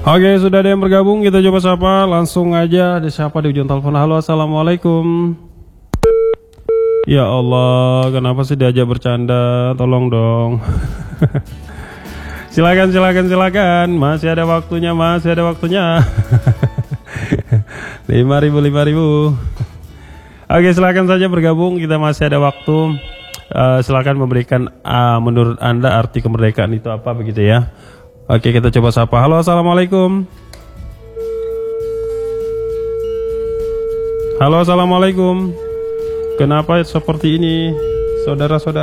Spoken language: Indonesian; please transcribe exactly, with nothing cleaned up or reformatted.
Oke, sudah ada yang bergabung, kita coba sapa. Langsung aja ada siapa di ujung telepon. Halo, assalamualaikum. Ya Allah, kenapa sih diajak bercanda? Tolong dong. Silakan, silakan, silakan. Masih ada waktunya, masih ada waktunya. Lima ribu, lima ribu. Oke, silakan saja bergabung. Kita masih ada waktu. Uh, silakan memberikan uh, menurut Anda arti kemerdekaan itu apa begitu ya. Oke, kita coba sapa. Halo, assalamualaikum. Halo, assalamualaikum. Kenapa seperti ini, saudara-saudara?